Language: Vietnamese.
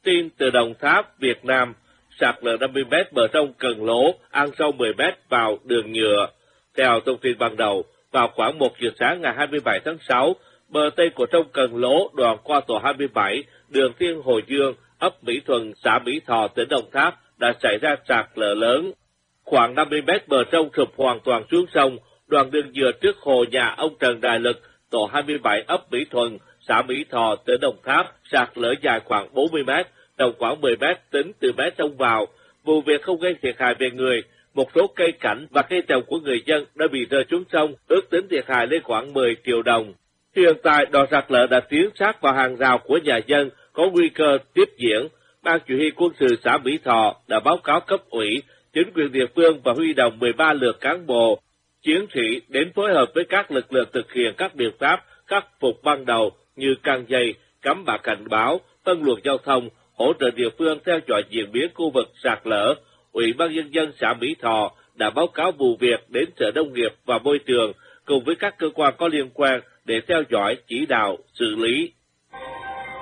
tin từ Đồng Tháp, Việt Nam, sạt lở 50 mét bờ sông Cần Lỗ, ăn sâu 10 mét vào đường nhựa. Theo thông tin ban đầu, vào khoảng 1 giờ sáng ngày 27 tháng 6, bờ tây của sông Cần Lỗ đoạn qua tổ 27, đường Thiên Hồ Dương, ấp Mỹ Thuận, xã Mỹ Thọ, tỉnh Đồng Tháp đã xảy ra sạt lở lớn. Khoảng 50 mét bờ sông sụp hoàn toàn xuống sông, đoạn đường nhựa trước hồ nhà ông Trần Đại Lực, tổ 27 ấp Mỹ Thuận, xã Mỹ Thọ, tỉnh Đồng Tháp, sạt lở dài khoảng 40 mét, rộng khoảng 10 mét tính từ mé sông vào. Vụ việc không gây thiệt hại về người, một số cây cảnh và cây trồng của người dân đã bị rơi xuống sông, ước tính thiệt hại lên khoảng 10 triệu đồng. Hiện tại, đoạn sạt lở đã tiến sát vào hàng rào của nhà dân, có nguy cơ tiếp diễn. Ban chỉ huy quân sự xã Mỹ Thọ đã báo cáo cấp ủy, chính quyền địa phương và huy động 13 lượt cán bộ, chiến sĩ đến phối hợp với các lực lượng thực hiện các biện pháp khắc phục ban đầu như căng dây, cắm bạt cảnh báo, phân luồng giao thông, hỗ trợ địa phương theo dõi diễn biến khu vực sạt lở. Ủy ban nhân dân xã Mỹ Thọ đã báo cáo vụ việc đến Sở Nông nghiệp và Môi trường cùng với các cơ quan có liên quan để theo dõi, chỉ đạo, xử lý.